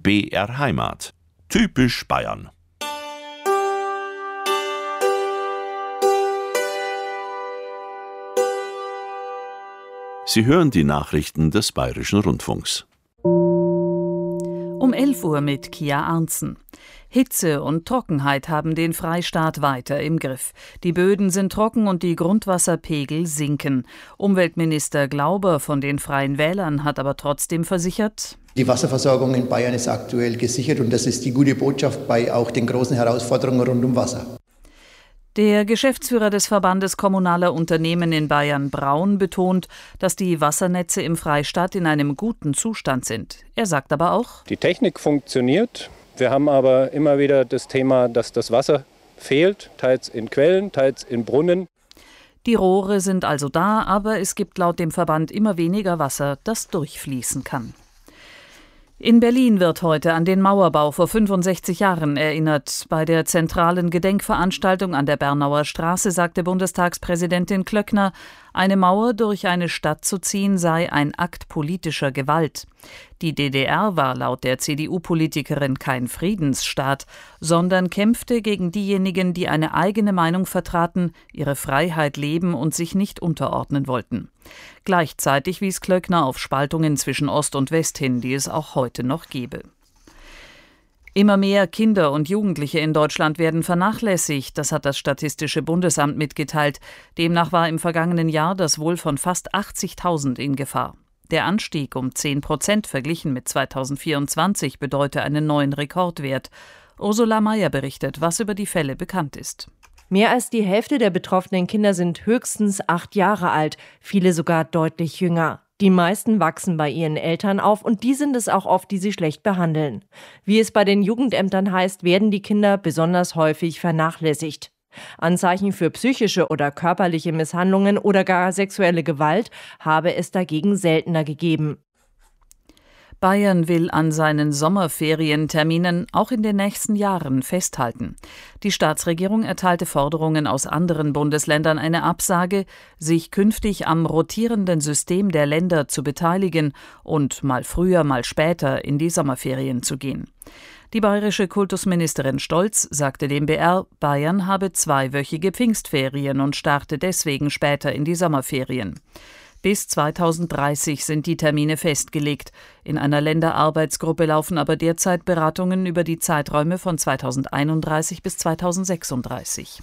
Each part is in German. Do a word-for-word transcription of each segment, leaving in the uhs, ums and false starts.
B R Heimat. Typisch Bayern. Sie hören die Nachrichten des Bayerischen Rundfunks. Um elf Uhr mit Kia Arntzen. Hitze und Trockenheit haben den Freistaat weiter im Griff. Die Böden sind trocken und die Grundwasserpegel sinken. Umweltminister Glauber von den Freien Wählern hat aber trotzdem versichert: Die Wasserversorgung in Bayern ist aktuell gesichert und das ist die gute Botschaft bei auch den großen Herausforderungen rund um Wasser. Der Geschäftsführer des Verbandes kommunaler Unternehmen in Bayern, Braun, betont, dass die Wassernetze im Freistaat in einem guten Zustand sind. Er sagt aber auch: Die Technik funktioniert. Wir haben aber immer wieder das Thema, dass das Wasser fehlt, teils in Quellen, teils in Brunnen. Die Rohre sind also da, aber es gibt laut dem Verband immer weniger Wasser, das durchfließen kann. In Berlin wird heute an den Mauerbau vor fünfundsechzig Jahren erinnert. Bei der zentralen Gedenkveranstaltung an der Bernauer Straße sagte Bundestagspräsidentin Klöckner, eine Mauer durch eine Stadt zu ziehen sei ein Akt politischer Gewalt. Die D D R war laut der C D U-Politikerin kein Friedensstaat, sondern kämpfte gegen diejenigen, die eine eigene Meinung vertraten, ihre Freiheit leben und sich nicht unterordnen wollten. Gleichzeitig wies Klöckner auf Spaltungen zwischen Ost und West hin, die es auch heute noch gebe. Immer mehr Kinder und Jugendliche in Deutschland werden vernachlässigt, das hat das Statistische Bundesamt mitgeteilt. Demnach war im vergangenen Jahr das Wohl von fast achtzigtausend in Gefahr. Der Anstieg um zehn Prozent verglichen mit zweitausendvierundzwanzig bedeute einen neuen Rekordwert. Ursula Mayer berichtet, was über die Fälle bekannt ist. Mehr als die Hälfte der betroffenen Kinder sind höchstens acht Jahre alt, viele sogar deutlich jünger. Die meisten wachsen bei ihren Eltern auf und die sind es auch oft, die sie schlecht behandeln. Wie es bei den Jugendämtern heißt, werden die Kinder besonders häufig vernachlässigt. Anzeichen für psychische oder körperliche Misshandlungen oder gar sexuelle Gewalt habe es dagegen seltener gegeben. Bayern will an seinen Sommerferienterminen auch in den nächsten Jahren festhalten. Die Staatsregierung erteilte Forderungen aus anderen Bundesländern eine Absage, sich künftig am rotierenden System der Länder zu beteiligen und mal früher, mal später in die Sommerferien zu gehen. Die bayerische Kultusministerin Stolz sagte dem B R, Bayern habe zweiwöchige Pfingstferien und starte deswegen später in die Sommerferien. Bis zweitausenddreißig sind die Termine festgelegt. In einer Länderarbeitsgruppe laufen aber derzeit Beratungen über die Zeiträume von zweitausendeinunddreißig bis zweitausendsechsunddreißig.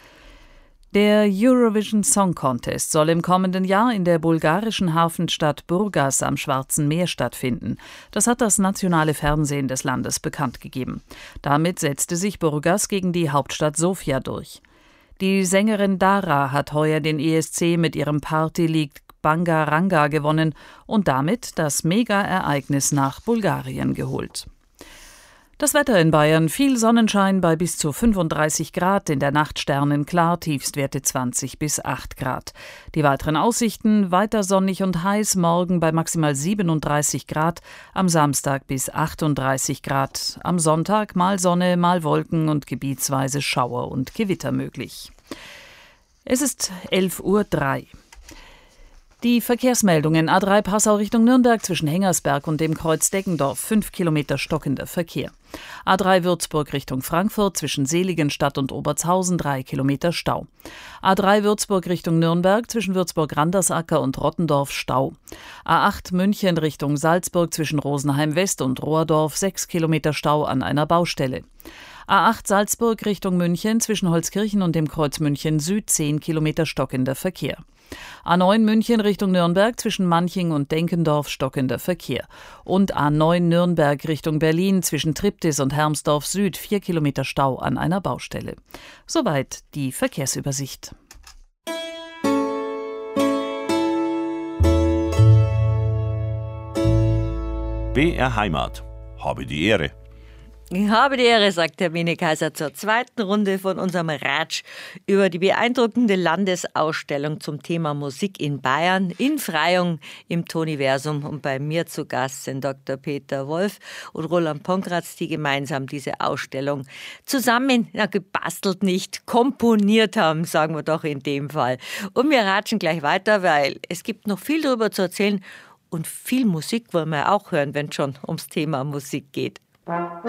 Der Eurovision Song Contest soll im kommenden Jahr in der bulgarischen Hafenstadt Burgas am Schwarzen Meer stattfinden. Das hat das nationale Fernsehen des Landes bekannt gegeben. Damit setzte sich Burgas gegen die Hauptstadt Sofia durch. Die Sängerin Dara hat heuer den E S C mit ihrem Partylied Banga Ranga gewonnen und damit das Mega-Ereignis nach Bulgarien geholt. Das Wetter in Bayern: viel Sonnenschein bei bis zu fünfunddreißig Grad, in der Nacht sternenklar, Tiefstwerte zwanzig bis acht Grad. Die weiteren Aussichten: weiter sonnig und heiß, morgen bei maximal siebenunddreißig Grad, am Samstag bis achtunddreißig Grad, am Sonntag mal Sonne, mal Wolken und gebietsweise Schauer und Gewitter möglich. Es ist elf Uhr drei. Die Verkehrsmeldungen: A drei Passau Richtung Nürnberg zwischen Hengersberg und dem Kreuz Deggendorf, fünf Kilometer stockender Verkehr. A drei Würzburg Richtung Frankfurt zwischen Seligenstadt und Obertshausen, drei Kilometer Stau. A drei Würzburg Richtung Nürnberg zwischen Würzburg-Randersacker und Rottendorf, Stau. A acht München Richtung Salzburg zwischen Rosenheim West und Rohrdorf, sechs Kilometer Stau an einer Baustelle. A acht Salzburg Richtung München zwischen Holzkirchen und dem Kreuz München Süd, zehn Kilometer stockender Verkehr. A neun München Richtung Nürnberg zwischen Manching und Denkendorf, stockender Verkehr. Und A neun Nürnberg Richtung Berlin zwischen Triptis und Hermsdorf Süd, vier Kilometer Stau an einer Baustelle. Soweit die Verkehrsübersicht. B R Heimat. Habe die Ehre. Ich habe die Ehre, sagt Hermine Kaiser zur zweiten Runde von unserem Ratsch über die beeindruckende Landesausstellung zum Thema Musik in Bayern, in Freyung im Toniversum. Und bei mir zu Gast sind Doktor Peter Wolf und Roland Ponkratz, die gemeinsam diese Ausstellung zusammen, na, gebastelt nicht, komponiert haben, sagen wir doch in dem Fall. Und wir ratschen gleich weiter, weil es gibt noch viel darüber zu erzählen und viel Musik wollen wir auch hören, wenn es schon ums Thema Musik geht.